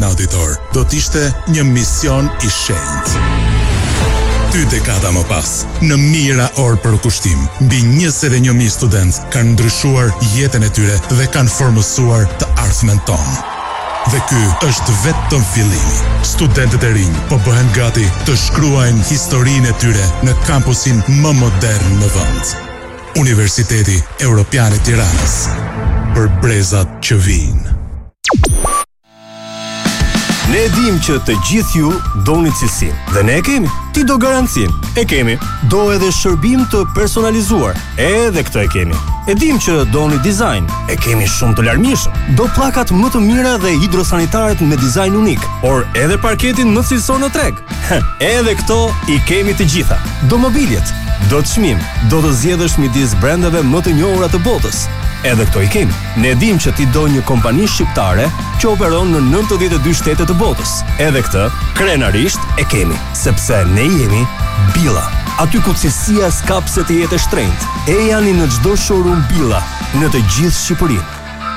në auditor do t'ishte një mision i shenjtë. 2 dekada më pas, në mijëra orë për kushtim, mbi 21.000 studentë kanë ndryshuar jetën e tyre dhe kanë formësuar të ardhmen tonë. Dhe ky është vetëm fillimi. Studentët e rinj po bëhen gati të shkruajnë historinë e tyre në kampusin më modern në vend. Universiteti Evropian i Tiranës. Për brezat që vijnë. Ne dim që të gjithë ju doni cilësin. Dhe ne e kemi. Ti do garancin. E kemi. Do edhe shërbim të personalizuar. Edhe këtë e kemi. E dim që doni dizajn. E kemi shumë të larmishëm. Do pllakat më të mira dhe hidrosanitaret me dizajn unik. Por edhe parketin më cilësor në treg. Edhe këto i kemi të gjitha. Do mobiljet. Do të çmim. Do të zgjedhësh midis brendeve më të njohura të botës. Edhe këto i kemi. Ne dim që ti do një kompani shqiptare që operon në 92 shtete të botës. Edhe këtë, krenarisht, e kemi. Sepse ne jemi Billa. Aty ku cilësia s'ka pse të jetë e shtrenjtë. E janë në çdo showroom Billa, në të gjithë Shqipërinë.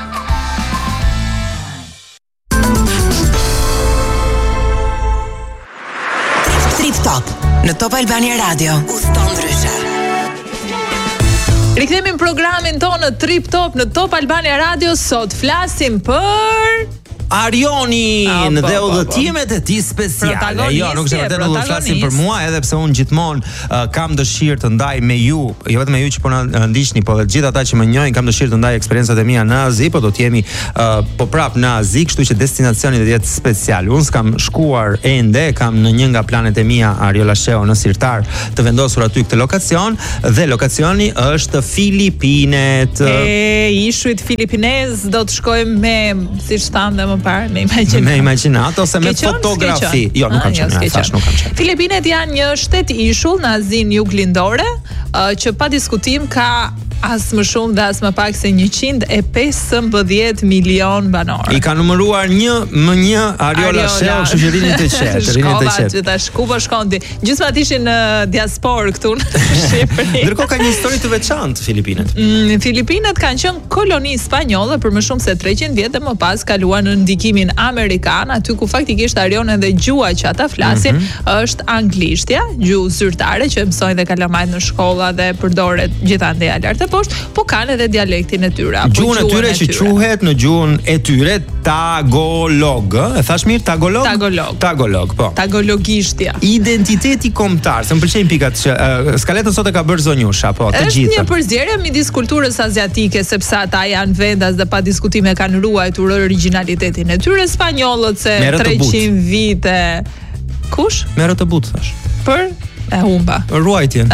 Trip Top në Top Albania Radio. Udhton ndryshe. Rikthehemi në programin tonë në Trip Top në Top Albania Radio. Sot flasim për Arionin dhe udhëtimet e tij speciale. Jo, nuk është vërtet do të flasim për mua, edhe pse unë gjithmonë kam dëshirë të ndaj me ju, jo vetëm me ju që po na ndiqni, po edhe gjithë ata që më njohin, kam dëshirë të ndaj eksperiencat e mia në Azi, po do të jemi po prap në Azi, kështu që destinacioni do të jetë special. Unë s'kam shkuar ende, kam në një nga planet e mia Ariola Sheo në Sirtar të vendosur aty këtë lokacion dhe lokacioni është Filipinet. Ishujt filipinez do të shkojmë me, siç thamë më parë, me imagjinat ose me fotografi. Jo, nuk kam qenë. Filipinet janë një shtet ishull në Azinë juglindore, që pa diskutim ka as më shumë dhe as më pak se 115 milion banor. I ka numëruar një Ariola Sheo, kështu që rini të qetë. Shkova gjithashtu, ku po shkon ti? Gjithmonë ishin në diasporë këtu në Shqipëri. Ndërkohë ka një histori të veçantë Filipinet. Filipinët kanë qenë koloni spanjolle për më shumë se 300 vjet dhe më pas kaluan në ndikimin amerikan, aty ku faktikisht Arion edhe gjua që ata flasin është anglishtja, gjuhë zyrtare që mësojnë dhe kalamajt në shkolla dhe përdoret gjithandej lart poshtë, po kanë edhe dialektin e tyre. Gjuhën e tyre që quhet në gjuhën e tyre Tagolog. E thash mirë Tagolog? Tagolog, po. Tagologishtja. Identiteti kombëtar, se më pëlqejnë pikat që skaletën sot e ka bërë Zonjusha, po, të gjitha. Është një përzierje midis kulturës aziatike, sepse ata janë vendas dhe pa diskutime kanë ruajtur origjinalitetin e tyre. Spanjollët se 300 vite. Kush? Merë të butë, thash. Për e humba. Ruajtjen.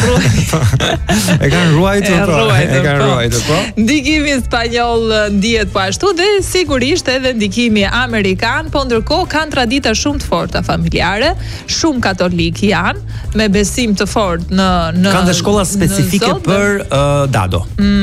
E kanë ruajtur, po. E kanë ruajtur, po. Ndikimi spanjoll ndihet po ashtu dhe sigurisht edhe ndikimi amerikan, po ndërkohë kanë tradita shumë të forta familjare, shumë katolik janë, me besim të fortë në kanë dhe shkolla specifike për dado.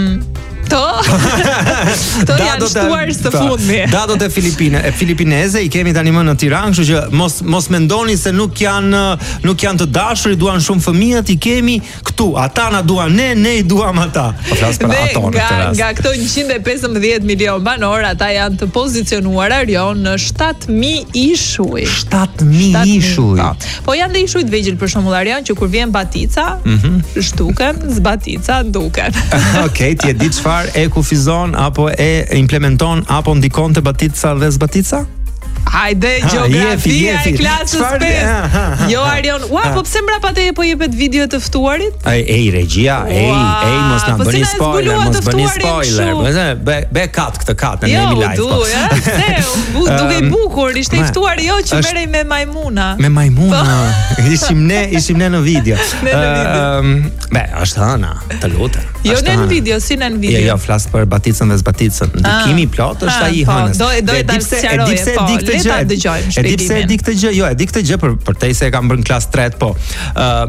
Këto janë shtuar së fundmi. Dadot e filipineze i kemi tani më në Tiranë, kështu që mos mendoni se nuk janë të dashur, i duan shumë fëmijët, i kemi këtu. Ata na duan ne i duam ata. Po flas për ato në këtë rast. Nga këto 115 milion banor, ata janë të pozicionuar Arion në 7.000 ishuj. 7.000 ishuj. Po janë dhe ishujt vegjël për shembull Arion që kur vjen batica, shtuken, zbatica duken. Okej, ti e di çfarë e kufizon apo e implementon apo ndikon të batica dhe zbatica? Hajde, geografia e klasës 5. Jo Arion, po pse mbrapa te po jepet video të ftuarit? Ej regjia, mos na bëni spoiler, Be kat këtë kat në Nemi Live. Jo, duke i bukur, ishte i ftuar jo që merrej me majmuna. Me majmuna. Ishim ne në video. Është hëna, të lutem. Jo në video, si në video. Jo, flas për baticën dhe zbaticën. Ndikimi i plot është ai hënës. Do e ta sqaroj. E di këtë gjë, jo, e di këtë gjë për te se e kam bërë në klasë 3, po.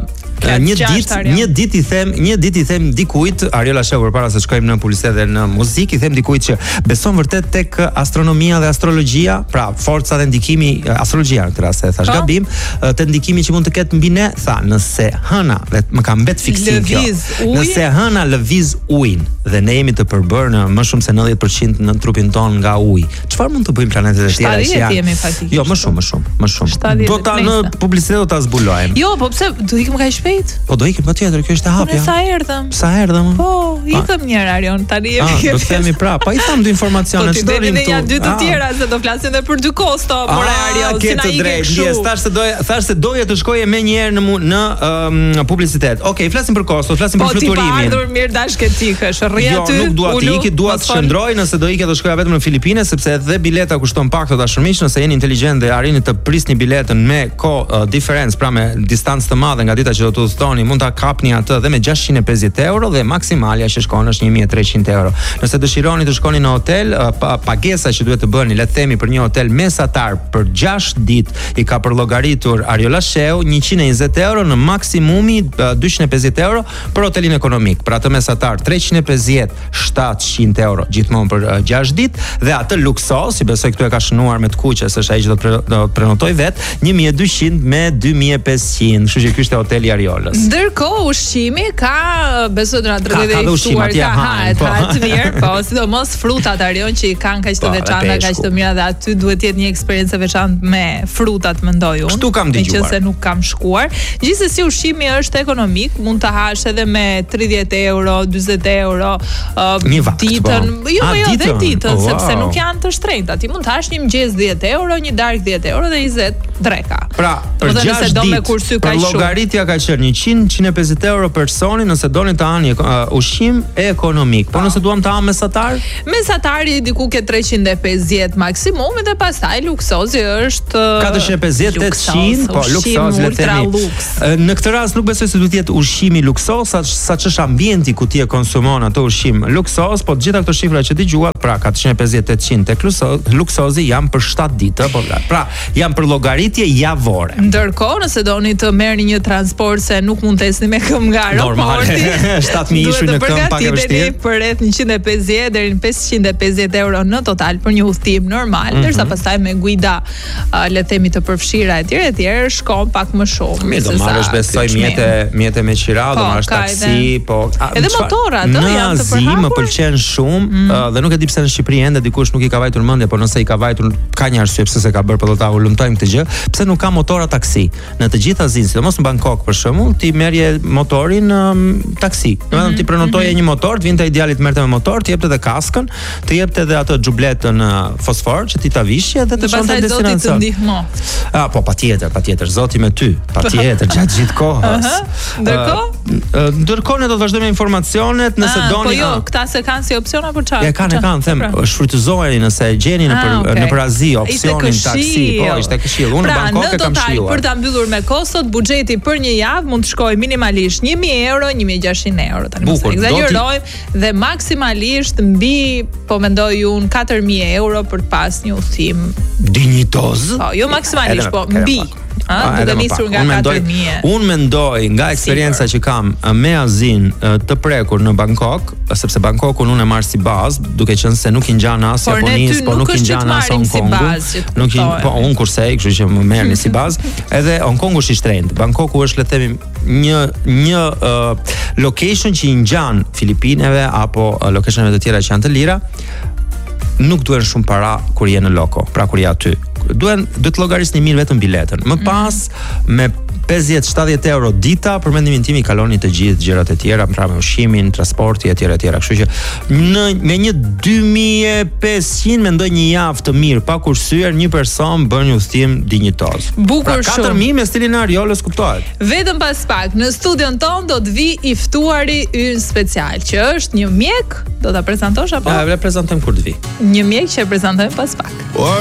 Një ditë i them dikujt, Ariola Sheu përpara se shkojmë në publicitet dhe në muzikë, i them dikujt që beson vërtet tek astronomia dhe astrologjia, pra forca dhe ndikimi astrologjia në këtë rast, thash gabim, te ndikimi që mund të ketë mbi ne, tha, nëse hëna, dhe më ka mbet fiksim kjo. Nëse hëna lëviz ujin dhe ne jemi të përbërë në më shumë se 90% në trupin ton nga uji, çfarë mund të bëjmë planetet e tjera që janë? Jo, më shumë. Do ta në publicitet do ta zbulojmë. Jo, po pse do ikim kaq shpejt? Po do ikim patjetër, kjo është e hapja. Sa erdhëm? Po, ikëm një Arion, tani jemi këtu. Do të themi prapë, pa i tham dy informacione, çdo rim tu. Janë dy të tjera se do flasim edhe për dy kosto, por Arion, si na ikë kështu. Thash se doja të shkoje më një herë në publicitet. Okej, flasim për kosto, flasim për fluturimin. Po ti ardhur mirë dashkë tikësh, rri aty. Jo, nuk dua të iki, dua të shndroj, nëse do ikë do shkoja vetëm në Filipine, sepse edhe bileta kushton pak të dashumish, nëse jeni inteligjent dhe arrini të prisni biletën me diferencë, pra me distancë të madhe nga dita që do të udhtoni, mund ta kapni atë dhe me 650 euro dhe maksimalja që shkon është 1300 euro. Nëse dëshironi të shkoni në hotel, pagesa që duhet të bëni, le të themi për një hotel mesatar për 6 ditë i ka përllogaritur Ariola Sheu 120 euro në maksimumi 250 euro për hotelin ekonomik. Për atë mesatar 350-700 euro gjithmonë për 6 ditë dhe atë luksos, si besoj këtu e ka shënuar me të kuqe, s'është ai që do të prenotoj vet, 1200 me 2500, kështu që ky është hoteli Ariolës. Ndërkohë ushqimi ka besoj të na drejtë i ftuar ka të mirë, po sidomos frutat Arion që i kanë kaq të veçanta, kaq të mira dhe aty duhet të jetë një eksperiencë e veçantë me frutat, mendoj unë. Kështu kam dëgjuar. Meqense nuk kam shkuar. Gjithsesi ushqimi është ekonomik, mund ta hash edhe me 30 euro, 40 euro ditën. Jo, dhe ditën, sepse nuk janë të shtrenjta. Ti mund të hash një mëngjes 10 euro, një darkë 10 euro dhe 20 dreka. Pra, për 6 ditë, për llogaritja ka qenë 100-150 euro personi nëse doni të hani ushqim ekonomik. Po nëse duam të hamë mesatar? Mesatari diku ke 350 maksimumi dhe pastaj luksozi është 450-800, po luksozi le të themi. Në këtë rast nuk besoj se duhet të jetë ushqimi luksos, saç është ambienti ku ti e konsumon ato ushqim luksos, po të gjitha këto shifra që dëgjuat, pra 450-800 tek luksozi janë për 7 ditë, po pra janë për llogaritje javore. Ndërkohë, nëse doni të merrni një transport se nuk mund të esni me këmbë nga aeroporti, 7000 ishuj në këmbë pak e vështirë. Për rreth 150 deri në 550 euro në total për një udhtim normal, ndërsa pastaj me guida le të themi të përfshira etj, shkon pak më shumë. Mi do marrësh besoj mjete me qira, do marrësh taksi, po edhe motorat janë të përhapur. Më pëlqen shumë dhe nuk e di pse në Shqipëri ende dikush nuk i ka vajtur mendje, por nëse i ka vajtur ka një arsye pse se ka bërë, po do ta ulëmtojmë këtë gjë, pse nuk ka motora taksi. Në të gjitha zinë, sidomos në Bangkok për shembull, ti merrje motorin taksi. Domethënë ti prenotoje një motor, të vinte idealit merrte me motor, të jepte edhe kaskën, të jepte edhe atë xhubletën fosfor që ti ta vishje dhe të shonte në destinacion. Po patjetër, Zoti me ty, patjetër gjatë gjithë kohës. Ndërkohë ne do të vazhdojmë informacionet nëse doni. Po jo, këta se kanë si opsiona për çfarë? E kanë, them, shfrytëzojeni nëse e gjeni nëpër Azi opsionin taksi, po ishte këshill. Unë në Bangkok e kam shijuar. Për ta mbyllur me kostot, buxheti për një javë mund të shkojë minimalisht 1000 euro, 1600 euro tani mos egzagjerojmë dhe maksimalisht mbi, po mendoj unë 4000 euro për të pas një udhtim dinjitoz. Po, jo maksimalisht, po mbi. Duke nisur nga 4000. Unë mendoj nga eksperienca që kam me Azin të prekur në Bangkok, sepse Bangkokun unë e marr si bazë, duke qenë se nuk i ngjan as Japonisë, po nuk i ngjan as Hong Kongu. Nuk i, po unë kurse, kështu që më merrni si bazë. Edhe Hong Kongu është i shtrenjtë. Bangkoku është le të themi një location që i ngjan Filipineve apo locationeve të tjera që janë të lira. Nuk duhen shumë para kur je në loko, pra kur je aty. Duhet të llogarisni mirë vetëm biletën. Më pas me 50-70 euro dita për mendimin tim i kaloni të gjithë gjërat e tjera, pra me ushqimin, transporti etj. Kështu që me një 2500 mendoj një javë të mirë pa kursyer, një person bën një udhtim dinjitoz. Bukur shumë. 4000 me stilin e Ariolës kuptohet. Vetëm pas pak në studion ton do të vi i ftuari ynë special, që është një mjek, do ta prezantosh apo? Ja, e prezantojmë kur të vi. Një mjek që e prezantojmë pas pak.